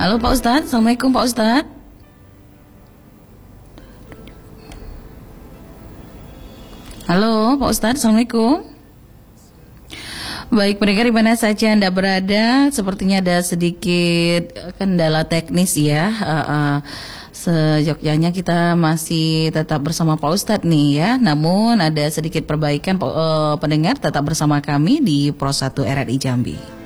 Halo Pak Ustadz, Assalamualaikum Pak Ustadz. Halo Pak Ustadz, Assalamualaikum. Baik, pendengar di mana saja Anda berada, sepertinya ada sedikit kendala teknis ya. Seyogyanya kita masih tetap bersama Pak Ustadz nih ya. Namun ada sedikit perbaikan, pendengar tetap bersama kami di Pro 1 RRI Jambi.